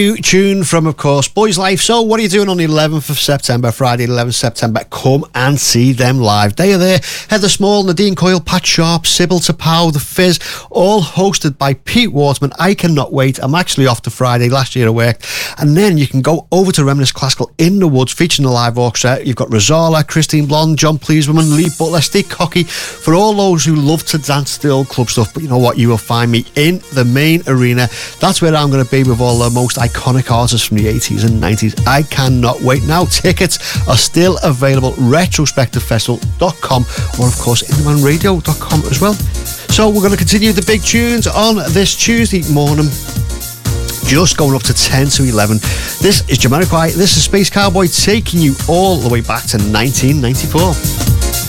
Tune from, of course, Boys Life. So what are you doing on the 11th of September, Friday the 11th of September? Come and see them live. They are there. Heather Small, Nadine Coyle, Pat Sharp, Sybil Tapau, The Fizz, all hosted by Pete Waterman. I cannot wait. I'm actually off to Friday. Last year I worked. And then you can go over to Reminisce Classical in the Woods, featuring the live orchestra. You've got Rosala, Christine Blonde, John Pleaswoman, Lee Butler, Steve Cocky. For all those who love to dance the old club stuff, but you know what? You will find me in the main arena. That's where I'm going to be with all the most iconic artists from the 80s and 90s. I cannot wait. Now tickets are still available. retrospectivefestival.com or of course inthemanradio.com as well. So we're going to continue the big tunes on this Tuesday morning, just going up to 10 to 11. This is Jamiroquai. This is Space Cowboy taking you all the way back to 1994.